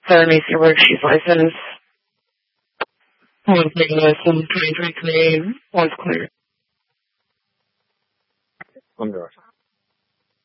Southern Mesa Worksheets license. One's making license 2023. One's clear. Under.